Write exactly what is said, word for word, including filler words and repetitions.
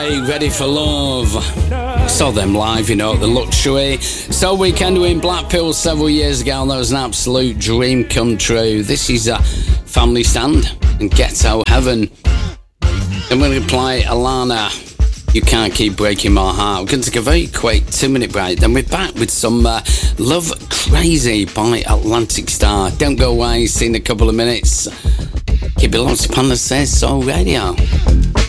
Ready for Love. Saw them live, you know, at the Luxury Soul Weekend in Blackpool several years ago, and that was an absolute dream come true. This is a Family Stand and Ghetto Heaven. Then we're going to play Alana, You Can't Keep Breaking My Heart. We're going to take a very quick two-minute break. Then we're back with some uh, Love Crazy by Atlantic Star. Don't go away, see you in a couple of minutes. Keep it locked upon the Say So Radio.